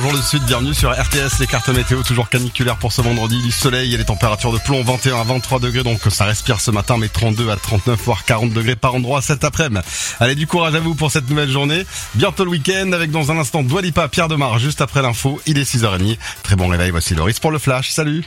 Bonjour le Sud, bienvenue sur RTS, les cartes météo toujours caniculaires pour ce vendredi, du soleil et les températures de plomb 21 à 23 degrés, donc ça respire ce matin, mais 32 à 39 voire 40 degrés par endroit cet après-midi. Allez, du courage à vous pour cette nouvelle journée, bientôt le week-end avec dans un instant Dua Lipa, Pierre Demar juste après l'info, il est 6h30, très bon réveil, voici Loris pour le Flash, salut.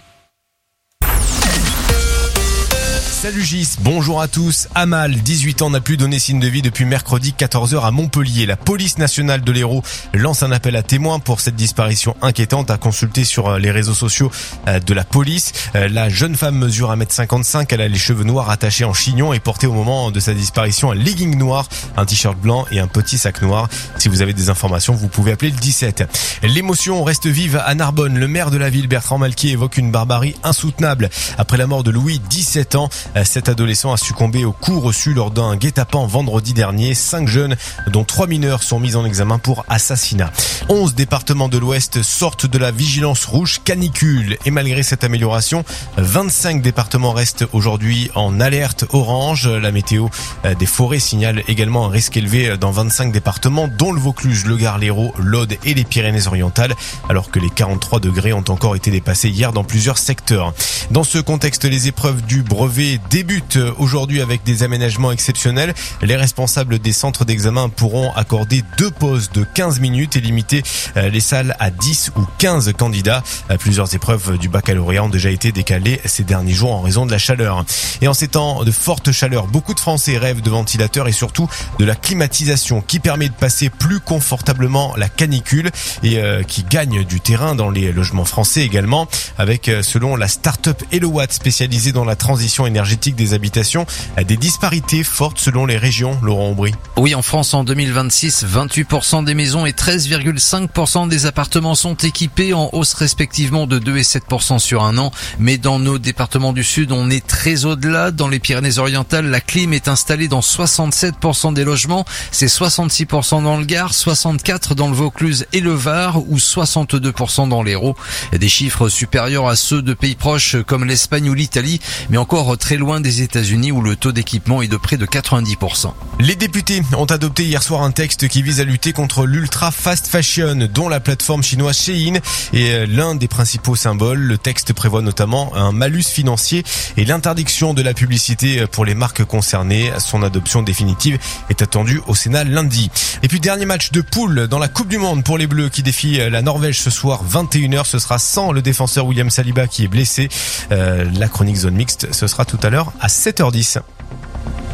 Salut Gis, bonjour à tous. Amal, 18 ans, n'a plus donné signe de vie depuis mercredi 14h à Montpellier. La police nationale de l'Hérault lance un appel à témoins pour cette disparition inquiétante à consulter sur les réseaux sociaux de la police. La jeune femme mesure 1m55, elle a les cheveux noirs attachés en chignon et portait au moment de sa disparition un legging noir, un t-shirt blanc et un petit sac noir. Si vous avez des informations, vous pouvez appeler le 17. L'émotion reste vive à Narbonne. Le maire de la ville, Bertrand Malquier, évoque une barbarie insoutenable. Après la mort de Louis, 17 ans, cet adolescent a succombé aux coups reçus lors d'un guet-apens vendredi dernier. 5 jeunes, dont 3 mineurs, sont mis en examen pour assassinat. 11 départements de l'Ouest sortent de la vigilance rouge canicule. Et malgré cette amélioration, 25 départements restent aujourd'hui en alerte orange. La météo des forêts signale également un risque élevé dans 25 départements, dont le Vaucluse, le Gard, l'Hérault, l'Aude et les Pyrénées-Orientales, alors que les 43 degrés ont encore été dépassés hier dans plusieurs secteurs. Dans ce contexte, les épreuves du brevet débutent aujourd'hui avec des aménagements exceptionnels. Les responsables des centres d'examen pourront accorder 2 pauses de 15 minutes et limiter les salles à 10 ou 15 candidats. Plusieurs épreuves du baccalauréat ont déjà été décalées ces derniers jours en raison de la chaleur. Et en ces temps de forte chaleur, beaucoup de Français rêvent de ventilateurs et surtout de la climatisation qui permet de passer plus confortablement la canicule et qui gagne du terrain dans les logements français également, avec selon la start-up Elowatt spécialisée dans la transition énergétique des habitations, des disparités fortes selon les régions. Laurent Aubry. Oui, en France, en 2026, 28% des maisons et 13,5% des appartements sont équipés, en hausse respectivement de 2 et 7% sur un an. Mais dans nos départements du Sud, on est très au-delà. Dans les Pyrénées-Orientales, la clim est installée dans 67% des logements. C'est 66% dans le Gard, 64% dans le Vaucluse et le Var, ou 62% dans l'Hérault. Des chiffres supérieurs à ceux de pays proches comme l'Espagne ou l'Italie, mais encore très loin des États-Unis où le taux d'équipement est de près de 90%. Les députés ont adopté hier soir un texte qui vise à lutter contre l'ultra fast fashion, dont la plateforme chinoise Shein est l'un des principaux symboles. Le texte prévoit notamment un malus financier et l'interdiction de la publicité pour les marques concernées. Son adoption définitive est attendue au Sénat lundi. Et puis dernier match de poule dans la Coupe du Monde pour les Bleus qui défient la Norvège ce soir 21h. Ce sera sans le défenseur William Saliba qui est blessé. La chronique zone mixte, ce sera tout à l'heure à 7h10.